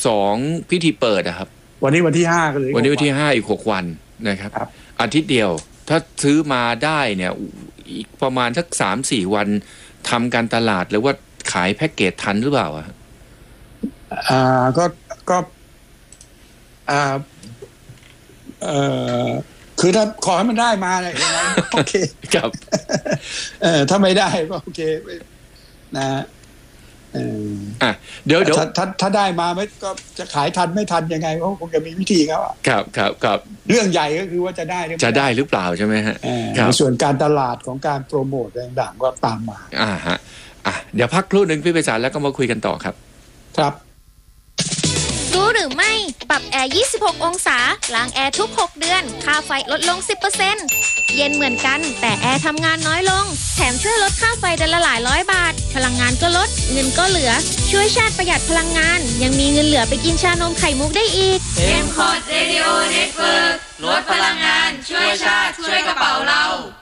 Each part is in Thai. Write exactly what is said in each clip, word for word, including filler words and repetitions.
สองพิธีเปิดอะครับวันนี้วันที่ห้าก็เลยวันนี้วันที่ห้าอีกหกวันนะครับอาทิตย์เดียวถ้าซื้อมาได้เนี่ยอีกประมาณสัก สามสี่ วันทำการตลาดหรือว่าขายแพ็กเกจทันหรือเปล่าอ่ะอ่าก็ก็อ่าเอ่อคือถ้าขอให้มันได้มาเลยโอเคครับเออถ้าไม่ได้ก็โอเคนะเอออ่ะเดี๋ยวเดี๋ยวถ้าถ้าได้มาไม่ก็จะขายทันไม่ทันยังไงก็คงจะมีวิธีเขาอ่ะครับครับครับเรื่องใหญ่ก็คือว่าจะได้จะได้หรือเปล่าใช่ไหมฮะในส่วนการตลาดของการโปรโมทต่างๆก็ตามมาอ่าฮะอ่ะเดี๋ยวพักครู่หนึ่งพี่ไพศาลแล้วก็มาคุยกันต่อครับครับรู้หรือไม่ปรับแอร์ยี่สิบหกองศาล้างแอร์ทุกหกเดือนค่าไฟลดลง สิบเปอร์เซ็นต์ เย็นเหมือนกันแต่แอร์ทำงานน้อยลงแถมช่วยลดค่าไฟเดือนละหลายร้อยบาทพลังงานก็ลดเงินก็เหลือช่วยชาติประหยัดพลังงานยังมีเงินเหลือไปกินชานมไข่มุกได้อีกเอ็ม คอท Radio Network ลดพลังงานช่วยชาติช่วยกระเป๋าเรา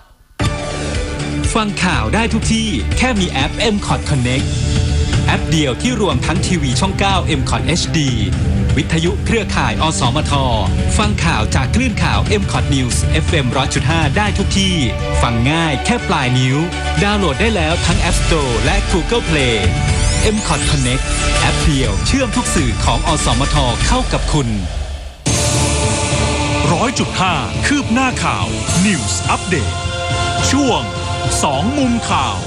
ฟังข่าวได้ทุกที่แค่มีแอป เอ็ม คอท Connect แอปเดียวที่รวมทั้งทีวีช่องเก้า เอ็ม คอท เอช ดี วิทยุเครือข่ายอสมทฟังข่าวจากคลื่นข่าว เอ็ม คอท News เอฟ เอ็ม หนึ่งร้อยจุดห้า ได้ทุกที่ฟังง่ายแค่ปลายนิ้วดาวน์โหลดได้แล้วทั้ง App Store และ Google Play เอ็ม คอท Connect แอปเดียวเชื่อมทุกสื่อของอสมทเข้ากับคุณหนึ่งร้อยจุดห้า คืบหน้าข่าว News Update ช่วงสองมุมข่าว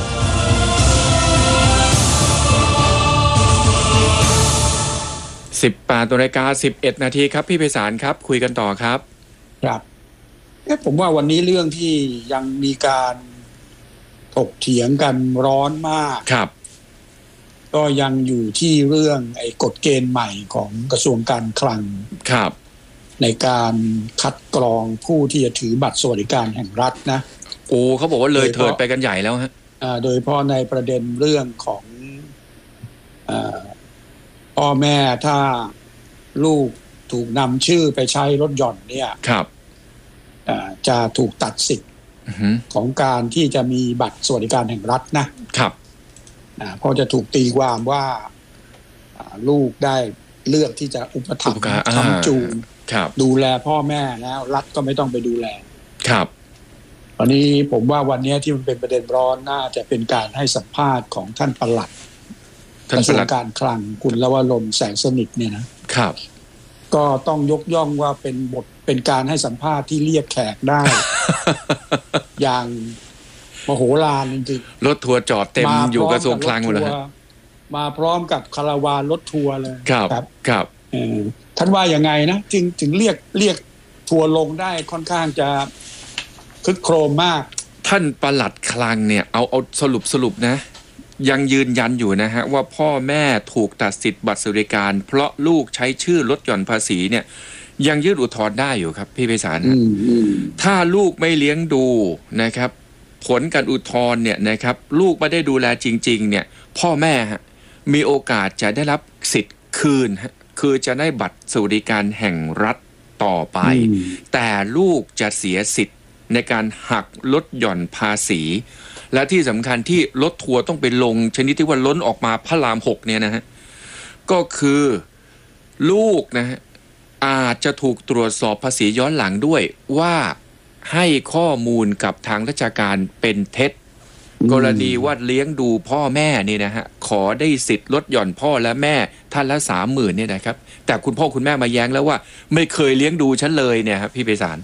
สิบแปดนาฬิกาสิบเอ็ดนาทีครับพี่ไพศาลครับคุยกันต่อครับครับเอ๊ะผมว่าวันนี้เรื่องที่ยังมีการถกเถียงกันร้อนมากครับก็ยังอยู่ที่เรื่องไอ้กฎเกณฑ์ใหม่ของกระทรวงการคลังครับในการคัดกรองผู้ที่จะถือบัตรสวัสดิการแห่งรัฐนะโอ้เขาบอกว่าเลยเถิดไปกันใหญ่แล้วฮะอ่าโดยเฉพาะในประเด็นเรื่องของอ่าพ่อแม่ถ้าลูกถูกนำชื่อไปใช้รถยนต์เนี่ยครับจะถูกตัดสิทธิ์ของการที่จะมีบัตรสวัสดิการแห่งรัฐนะครับเพราะจะถูกตีความว่าลูกได้เลือกที่จะอุปถัมภ์ค้ำจูงดูแลพ่อแม่แล้วรัฐก็ไม่ต้องไปดูแลครับวันนี้ผมว่าวันนี้ที่มันเป็นประเด็นร้อนน่าจะเป็นการให้สัมภาษณ์ของท่านปลัดกระทรวงการคลังคุณลวรนแสงสนิทเนี่ยนะครับก็ต้องยกย่องว่าเป็นบทเป็นการให้สัมภาษณ์ที่เรียกแขกได้ อย่างมโหฬารจริงๆรถทัวร์จอดเต็มอยู่กระทรวงคลังหมดเลยมาพร้อมกับคาราวานรถทัวร์เลยครับครับท่านว่ายังไงนะจึงถึงเรียกเรียกทัวร์ลงได้ค่อนข้างจะคึกโครมมากท่านปลัดคลังเนี่ยเอาเอาสรุปสรุปนะยังยืนยันอยู่นะฮะว่าพ่อแม่ถูกตัดสิทธิ์บัตรสวัสดิการเพราะลูกใช้ชื่อลดหย่อนภาษีเนี่ยยังยื่นอุทธรณ์ได้อยู่ครับพี่ไพศาลถ้าลูกไม่เลี้ยงดูนะครับผลการอุทธรณ์เนี่ยนะครับลูกไม่ได้ดูแลจริงๆเนี่ยพ่อแม่ฮะมีโอกาสจะได้รับสิทธิ์คืนฮะคือจะได้บัตรสวัสดิการแห่งรัฐต่อไปแต่ลูกจะเสียสิทธิ์ในการหักลดหย่อนภาษีและที่สำคัญที่รถทัวร์ต้องไปลงชนิดที่ว่าล้นออกมาพระรามหกเนี่ยนะฮะก็คือลูกนะฮะอาจจะถูกตรวจสอบภาษีย้อนหลังด้วยว่าให้ข้อมูลกับทางราชการเป็นเท็จกรณีว่าเลี้ยงดูพ่อแม่นี่นะฮะขอได้สิทธิ์ลดหย่อนพ่อและแม่ท่านละสามหมื่นเนี่ยนะครับแต่คุณพ่อคุณแม่มาแย้งแล้วว่าไม่เคยเลี้ยงดูฉันเลยเนี่ยครับพี่ไพศาล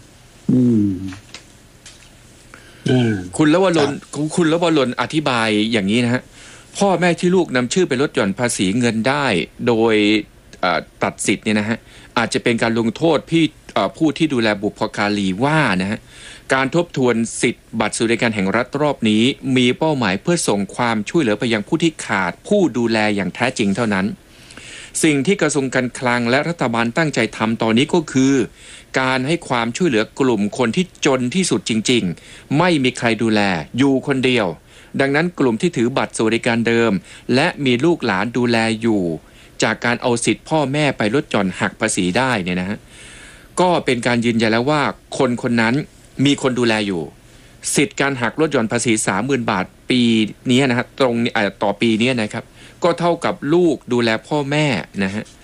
คุณลวรนคุณลวรนอธิบายอย่างนี้นะฮะพ่อแม่ที่ลูกนำชื่อไปลดหย่อนภาษีเงินได้โดยตัดสิทธิ์เนี่ยนะฮะอาจจะเป็นการลงโทษพี่ผู้ที่ดูแลบุพการีว่านะฮะการทบทวนสิทธิ์บัตรสวัสดิการแห่งรัฐรอบนี้มีเป้าหมายเพื่อส่งความช่วยเหลือไปยังผู้ที่ขาดผู้ดูแลอย่างแท้จริงเท่านั้นสิ่งที่กระทรวงการคลังและรัฐบาลตั้งใจทำตอนนี้ก็คือการให้ความช่วยเหลือกลุ่มคนที่จนที่สุดจริงๆไม่มีใครดูแลอยู่คนเดียวดังนั้นกลุ่มที่ถือบัตรสวัสดิการเดิมและมีลูกหลานดูแลอยู่จากการเอาสิทธิ์พ่อแม่ไปลดหย่อนหักภาษีได้เนี่ยนะฮะก็เป็นการยืนยันแล้วว่าคนคนนั้นมีคนดูแลอยู่สิทธิ์การหักลดหย่อนภาษี สามหมื่น บาทปีนี้นะฮะตรงต่อปีนี้นะครับก็เท่ากับลูกดูแลพ่อแม่นะฮะ